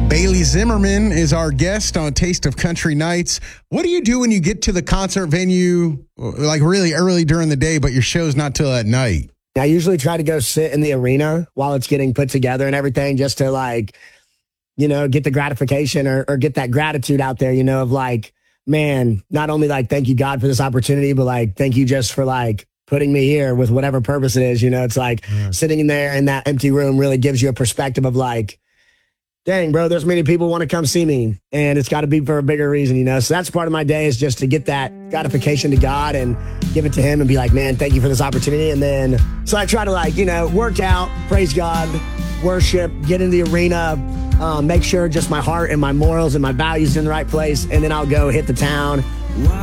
Bailey Zimmerman is our guest on Taste of Country Nights. What do you do when you get to the concert venue, like really early during the day, but your show's not till at night? I usually try to go sit in the arena while it's getting put together and everything, just to get the gratification or get that gratitude out there, of man, not only thank you God for this opportunity, but thank you just for putting me here with whatever purpose it is. It's sitting in there in that empty room really gives you a perspective of dang, bro, there's many people want to come see me, and it's got to be for a bigger reason, So that's part of my day, is just to get that gratification to God and give it to him and be like, man, thank you for this opportunity. And then, so I try to work out, praise God, worship, get in the arena, make sure just my heart and my morals and my values in the right place. And then I'll go hit the town.